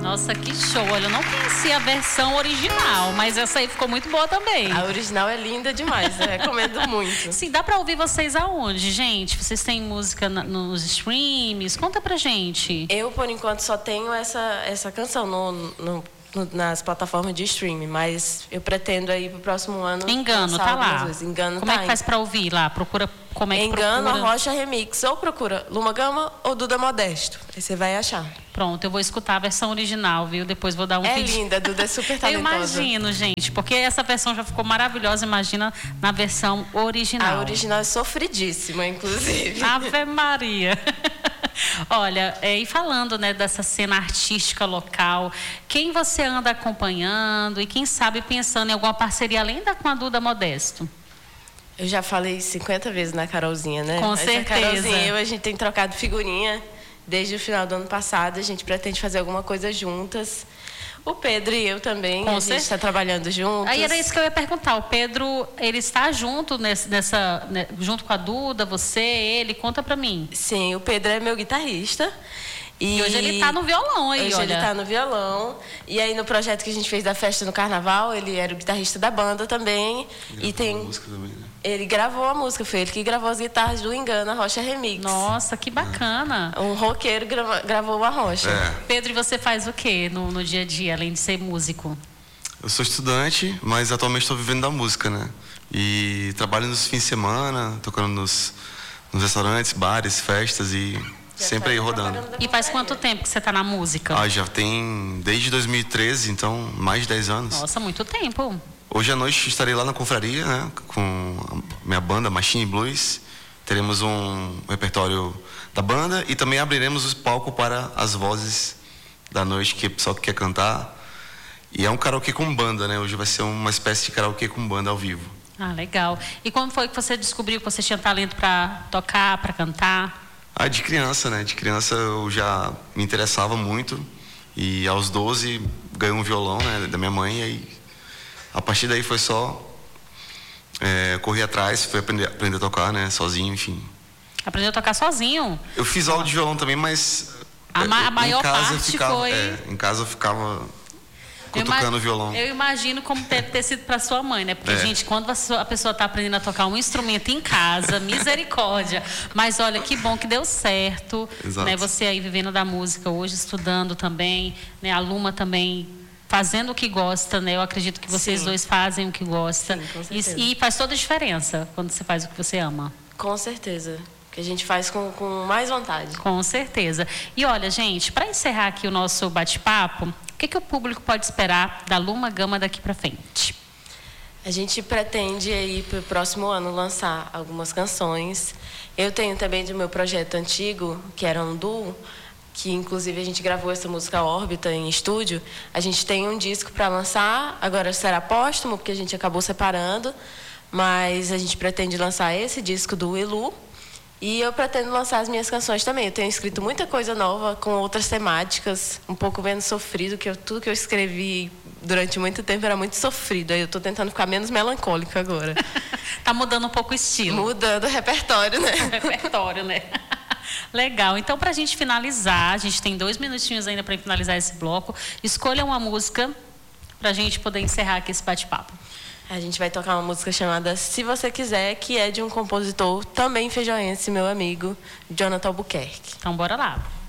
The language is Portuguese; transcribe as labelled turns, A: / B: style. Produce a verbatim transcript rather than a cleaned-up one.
A: Nossa, que show. Olha, eu não conhecia a versão original, mas essa aí ficou muito boa também.
B: A original é linda demais, eu recomendo muito.
A: Sim, dá pra ouvir vocês aonde, gente? Vocês têm música na, nos streams? Conta pra gente.
B: Eu, por enquanto, só tenho essa, essa canção no, no, no, nas plataformas de streaming, mas eu pretendo aí pro próximo ano...
A: Engano, tá lá.
B: Engano,
A: Como
B: tá
A: é que faz pra ouvir lá? Procura... Como é que
B: Engano,
A: procura?
B: Rocha Remix. Ou procura Luma Gama ou Duda Modesto. Aí você vai achar.
A: Pronto, eu vou escutar a versão original, viu? Depois vou dar um
B: É
A: pedi...
B: linda, Duda é super talentosa.
A: Eu imagino, gente, porque essa versão já ficou maravilhosa. Imagina na versão original.
B: A original é sofridíssima, inclusive.
A: Ave Maria. Olha, é, e falando, né, dessa cena artística local, quem você anda acompanhando e quem sabe pensando em alguma parceria além da com a Duda Modesto?
B: Eu já falei cinquenta vezes na Carolzinha, né?
A: Com
B: Essa
A: certeza.
B: Carolzinha e eu, a gente tem trocado figurinha desde o final do ano passado. A gente pretende fazer alguma coisa juntas. O Pedro e eu também,
A: Com
B: a gente está trabalhando juntos.
A: Aí era isso que eu ia perguntar. O Pedro, ele está junto nesse, nessa, né, junto com a Duda, você, ele? Conta pra mim.
B: Sim, o Pedro é meu guitarrista. E,
A: e hoje ele está no violão aí,
B: hoje
A: olha.
B: ele está no violão. E aí no projeto que a gente fez da festa no carnaval, ele era o guitarrista da banda também.
C: Gravou
B: e tem
C: a música também, né?
B: Ele gravou a música, foi ele que gravou as guitarras do Engano, a Rocha Remix.
A: Nossa, que bacana.
B: Um roqueiro grava, gravou a Rocha.
C: É.
A: Pedro, e você faz o quê no, no dia a dia, além de ser músico?
C: Eu sou estudante, mas atualmente estou vivendo da música, né? E trabalho nos fins de semana, tocando nos, nos restaurantes, bares, festas e
B: Já
C: sempre aí
B: faz
C: rodando.
B: propaganda da
A: E faz
B: companhia.
A: quanto tempo que você está na música?
C: Ah, já tem desde dois mil e treze, então mais de dez anos.
A: Nossa, muito tempo.
C: Hoje à noite estarei lá na confraria, né, com a minha banda Machine Blues. Teremos um repertório da banda e também abriremos o palco para as vozes da noite, que o pessoal que quer cantar. E é um karaokê com banda, né? Hoje vai ser uma espécie de karaokê com banda ao vivo.
A: Ah, legal. E como foi que você descobriu que você tinha talento para tocar, para cantar?
C: Ah, de criança, né? De criança eu já me interessava muito. E aos doze ganhei um violão, né, da minha mãe. E aí, a partir daí foi só é, correr atrás, foi aprender, aprender a tocar, né, sozinho, enfim.
A: Aprendeu a tocar sozinho?
C: Eu fiz aula de violão também, mas
A: A, ma a maior
C: em casa
A: parte
C: eu ficava,
A: foi...
C: é, em casa eu ficava
A: Eu
C: cutucando
A: ima-
C: o violão.
A: Eu imagino como deve ter sido para sua mãe, né? Porque,
C: É.
A: gente, quando a pessoa está aprendendo a tocar um instrumento em casa, misericórdia. Mas olha, que bom que deu certo.
C: Exato.
A: Né? Você aí vivendo da música hoje, estudando também, né? A Luma também fazendo o que gosta, né? Eu acredito que vocês
B: Sim.
A: dois fazem o que gosta.
B: Sim, com
A: E,
B: certeza.
A: e faz toda a diferença quando você faz o que você ama.
B: Com certeza. Que a gente faz com, com mais vontade.
A: Com certeza. E olha, gente, para encerrar aqui o nosso bate-papo, o que, que o público pode esperar da Luma Gama daqui para frente?
B: A gente pretende aí para o próximo ano lançar algumas canções. Eu tenho também do meu projeto antigo, que era um duo, que inclusive a gente gravou essa música Órbita em estúdio. A gente tem um disco para lançar, agora será póstumo, porque a gente acabou separando, mas a gente pretende lançar esse disco do Elu. E eu pretendo lançar as minhas canções também. Eu tenho escrito muita coisa nova, com outras temáticas, um pouco menos sofrido, que eu, tudo que eu escrevi durante muito tempo era muito sofrido. Aí eu estou tentando ficar menos melancólica agora.
A: Tá mudando um pouco o estilo.
B: Mudando o repertório, né?
A: O repertório, né? Legal. Então, para a gente finalizar, a gente tem dois minutinhos ainda para finalizar esse bloco. Escolha uma música para a gente poder encerrar aqui esse bate-papo.
B: A gente vai tocar uma música chamada Se Você Quiser, que é de um compositor também feijoense, meu amigo, Jonathan Albuquerque.
A: Então, bora lá.